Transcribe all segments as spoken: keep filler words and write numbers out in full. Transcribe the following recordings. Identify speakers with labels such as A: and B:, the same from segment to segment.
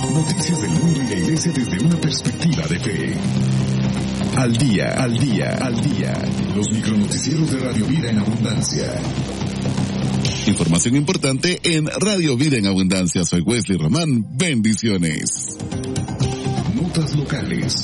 A: Noticias del mundo y la iglesia desde una perspectiva de fe. Al día, al día, al día. Los micronoticieros de Radio Vida en Abundancia.
B: Información importante en Radio Vida en Abundancia. Soy Wesley Román. Bendiciones.
A: Notas locales.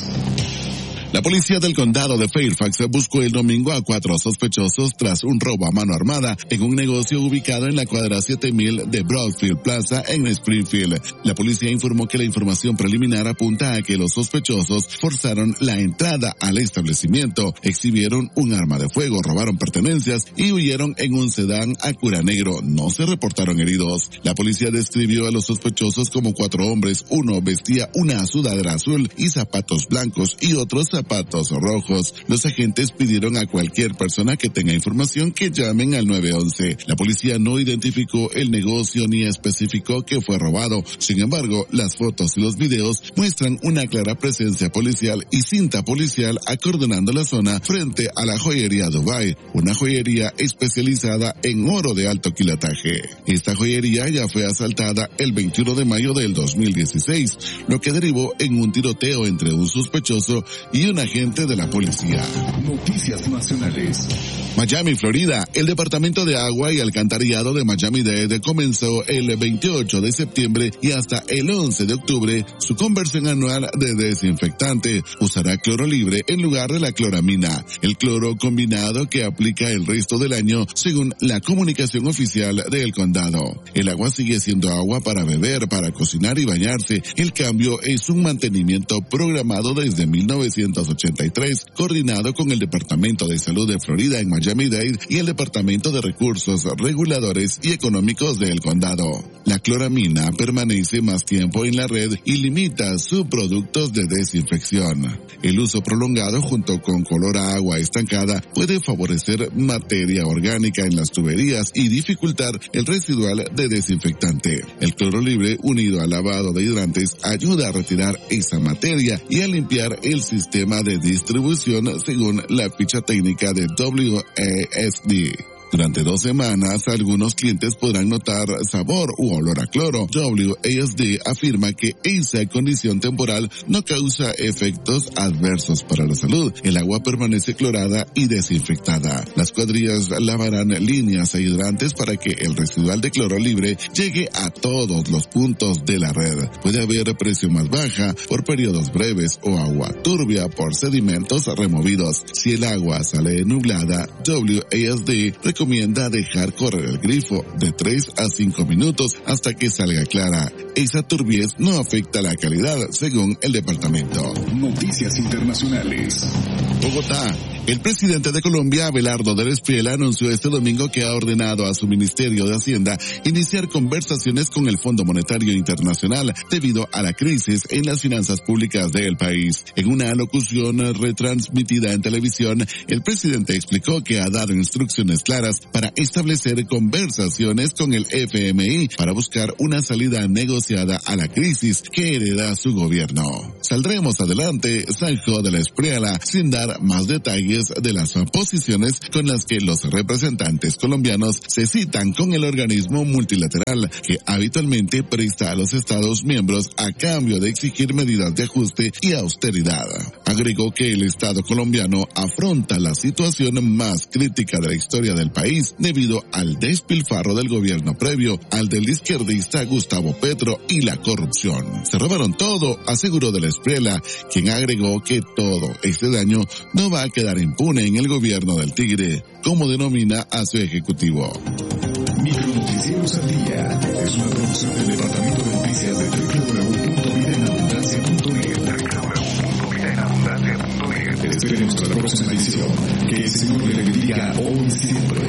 B: La policía del condado de Fairfax buscó el domingo a cuatro sospechosos tras un robo a mano armada en un negocio ubicado en la cuadra siete mil de Broadfield Plaza en Springfield. La policía informó que la información preliminar apunta a que los sospechosos forzaron la entrada al establecimiento, exhibieron un arma de fuego, robaron pertenencias y huyeron en un sedán Acura negro. No se reportaron heridos. La policía describió a los sospechosos como cuatro hombres. Uno vestía una sudadera azul y zapatos blancos y otros zapatos zapatos rojos. Los agentes pidieron a cualquier persona que tenga información que llamen al nueve once. La policía no identificó el negocio ni especificó que fue robado. Sin embargo, las fotos y los videos muestran una clara presencia policial y cinta policial acordonando la zona frente a la joyería Dubai, una joyería especializada en oro de alto quilataje. Esta joyería ya fue asaltada el veintiuno de mayo del dos mil dieciséis, lo que derivó en un tiroteo entre un sospechoso y un agente de la policía.
A: Noticias nacionales.
B: Miami, Florida. El Departamento de Agua y Alcantarillado de Miami-Dade comenzó el veintiocho de septiembre y hasta el once de octubre su conversión anual de desinfectante. Usará cloro libre en lugar de la cloramina, el cloro combinado que aplica el resto del año según la comunicación oficial del condado. El agua sigue siendo agua para beber, para cocinar y bañarse. El cambio es un mantenimiento programado desde mil novecientos ochenta y tres, coordinado con el Departamento de Salud de Florida en Miami-Dade y el Departamento de Recursos Reguladores y Económicos del condado. La cloramina permanece más tiempo en la red y limita subproductos de desinfección. El uso prolongado junto con color a agua estancada puede favorecer materia orgánica en las tuberías y dificultar el residual de desinfectante. El cloro libre unido al lavado de hidrantes ayuda a retirar esa materia y a limpiar el sistema de distribución según la ficha técnica de W A S D. Durante dos semanas, algunos clientes podrán notar sabor u olor a cloro. W A S D afirma que esa condición temporal no causa efectos adversos para la salud. El agua permanece clorada y desinfectada. Las cuadrillas lavarán líneas e hidrantes para que el residual de cloro libre llegue a todos los puntos de la red. Puede haber presión más baja por periodos breves o agua turbia por sedimentos removidos. Si el agua sale nublada, W A S D recomienda dejar correr el grifo de tres a cinco minutos hasta que salga clara. Esa turbiez no afecta la calidad, según el departamento.
A: Noticias internacionales.
B: Bogotá. El presidente de Colombia, Abelardo del Espriella, anunció este domingo que ha ordenado a su Ministerio de Hacienda iniciar conversaciones con el Fondo Monetario Internacional debido a la crisis en las finanzas públicas del país. En una locución retransmitida en televisión, el presidente explicó que ha dado instrucciones claras para establecer conversaciones con el F M I para buscar una salida negociada a la crisis que hereda su gobierno. Saldremos adelante, zanjó del Espriella, sin dar más detalles de las posiciones con las que los representantes colombianos se citan con el organismo multilateral que habitualmente presta a los Estados miembros a cambio de exigir medidas de ajuste y austeridad. Agregó que el Estado colombiano afronta la situación más crítica de la historia del país debido al despilfarro del gobierno previo al del izquierdista Gustavo Petro y la corrupción. Se robaron todo, aseguró del Espriella, quien agregó que todo este daño no va a quedar impune en el gobierno del Tigre, como denomina a su ejecutivo.
A: Micronoticieros al día es una producción del Departamento de Noticias de doble u doble u doble u punto vida en abundancia punto net. doble u doble u doble u punto vida en abundancia punto net. Te esperemos para la próxima edición. Que el Señor le bendiga hoy y siempre.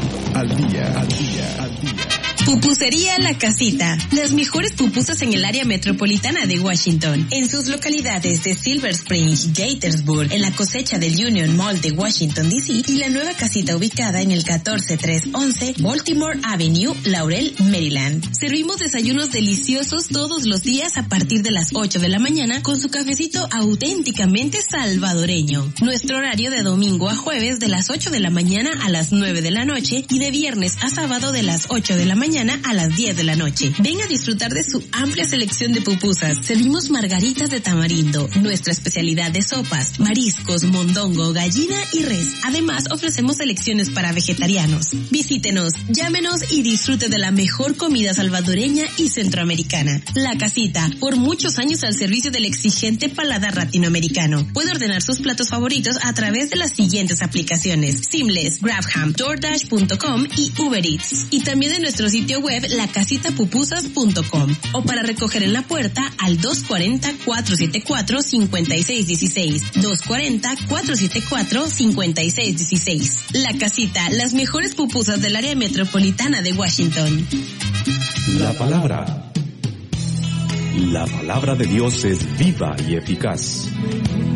A: Al día, al día, al día.
C: Pupusería La Casita. Las mejores pupusas en el área metropolitana de Washington. En sus localidades de Silver Spring, Gaithersburg, en la cosecha del Union Mall de Washington, D C y la nueva casita ubicada en el catorce tres once Baltimore Avenue, Laurel, Maryland. Servimos desayunos deliciosos todos los días a partir de las ocho de la mañana con su cafecito auténticamente salvadoreño. Nuestro horario de domingo a jueves de las ocho de la mañana a las nueve de la noche y de viernes a sábado de las ocho de la mañana mañana a las diez de la noche. Ven a disfrutar de su amplia selección de pupusas. Servimos margaritas de tamarindo, nuestra especialidad de sopas, mariscos, mondongo, gallina y res. Además, ofrecemos selecciones para vegetarianos. Visítenos, llámenos y disfrute de la mejor comida salvadoreña y centroamericana. La Casita, por muchos años al servicio del exigente paladar latinoamericano. Puede ordenar sus platos favoritos a través de las siguientes aplicaciones: Seamless, GrabHam, DoorDash punto com y Uber Eats. Y también en nuestro sitio web la casita pupusas punto com. O para recoger en la puerta al dos cuatro cero, cuatro siete cuatro, cinco seis uno seis. dos cuatro cero, cuatro siete cuatro, cinco seis uno seis. La Casita, las mejores pupusas del área metropolitana de Washington.
D: La palabra. La palabra de Dios es viva y eficaz.